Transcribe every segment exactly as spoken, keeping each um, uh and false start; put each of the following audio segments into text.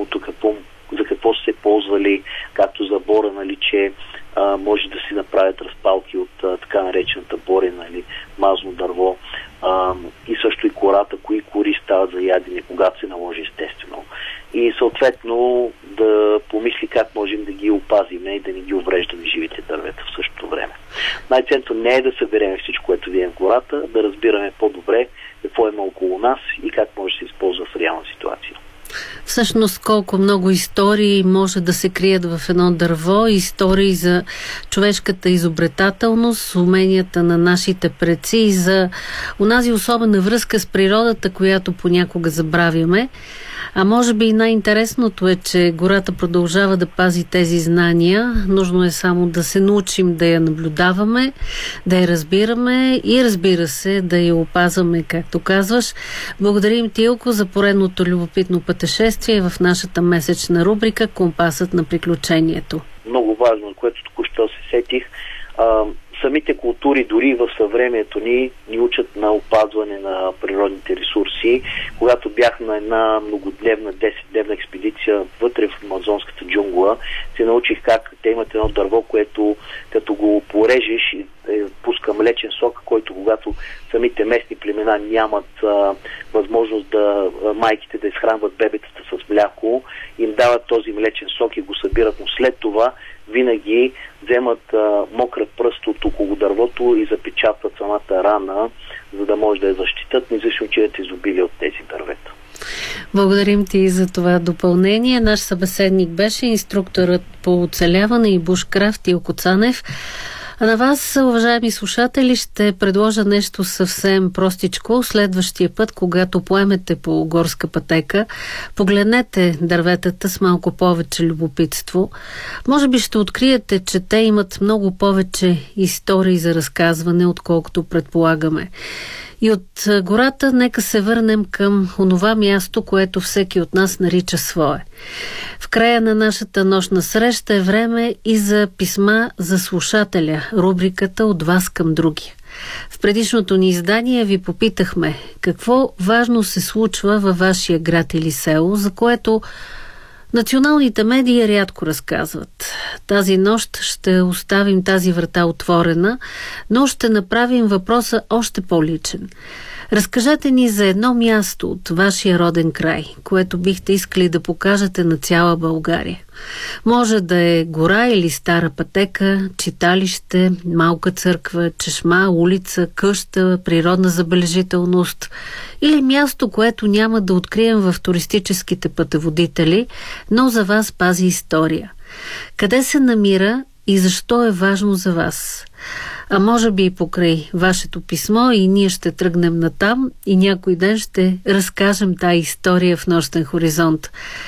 миналото, какво, за какво са се ползвали, както за бора, нали, че а, може да си направят разпалки от а, така наречената борена или мазно дърво. А, и също и кората, кои кори стават за ядене, когато се наложи естествено. И съответно да помисли как можем да ги опазим и да не ги увреждаме живите дървета в същото време. Най-ценното не е да съберем всичко, което видим в гората, да разбираме по-добре какво има около нас и как може да се използва в реална ситуация. Всъщност колко много истории може да се крият в едно дърво, истории за човешката изобретателност, уменията на нашите предци и за онази особена връзка с природата, която понякога забравяме. А може би и най-интересното е, че гората продължава да пази тези знания. Нужно е само да се научим да я наблюдаваме, да я разбираме и, разбира се, да я опазваме, както казваш. Благодарим ти, Илко, за поредното любопитно пътешествие в нашата месечна рубрика "Компасът на приключението". Много важно, което току-що се сетих. А, самите култури, дори в съвремието ни, ни учат на опазване на природните ресурси. Когато бях на една многодневна, десетдневна експедиция вътре в амазонската джунгла, се научих как те имат едно дърво, което като го порежеш, е, пуска млечен сок, който когато самите местни племена нямат а, възможност да а, майките да изхранват бебетата с мляко, им дават този млечен сок и го събират, но след това винаги вземат а, мокра пръст от около дървото и запечатват самата рана, за да може да я защитат, независимо че е изобилие от тези дървета. Благодарим ти за това допълнение. Наш събеседник беше инструкторът по оцеляване и бушкрафт Илко Цанев. А на вас, уважаеми слушатели, ще предложа нещо съвсем простичко. Следващия път, когато поемете по горска пътека, погледнете дърветата с малко повече любопитство. Може би ще откриете, че те имат много повече истории за разказване, отколкото предполагаме. И от гората нека се върнем към онова място, което всеки от нас нарича свое. В края на нашата нощна среща е време и за писма за слушателя, рубриката "От вас към другия". В предишното ни издание ви попитахме какво важно се случва във вашия град или село, за което националните медии рядко разказват. Тази нощ ще оставим тази врата отворена, но ще направим въпроса още по-личен. Разкажете ни за едно място от вашия роден край, което бихте искали да покажете на цяла България. Може да е гора или стара пътека, читалище, малка църква, чешма, улица, къща, природна забележителност или място, което няма да открием в туристическите пътеводители, но за вас пази история. Къде се намира и защо е важно за вас? А може би и покрай вашето писмо и ние ще тръгнем натам и някой ден ще разкажем тая история в Нощен хоризонт.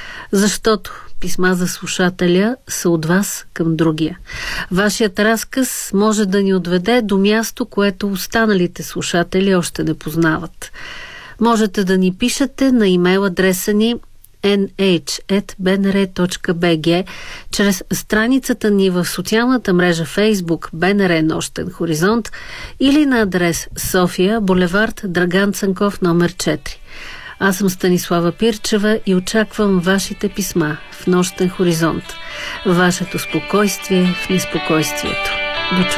Защото писма за слушателя са от вас към другия. Вашият разказ може да ни отведе до място, което останалите слушатели още не познават. Можете да ни пишете на имейл адреса ни ен ейч ет би ен ар точка би джи, чрез страницата ни в социалната мрежа Facebook Б Н Р Нощен хоризонт или на адрес София, булевард Драган Цанков, номер четири. Аз съм Станислава Пирчева и очаквам вашите писма в Нощен хоризонт. Вашето спокойствие в неспокойствието. До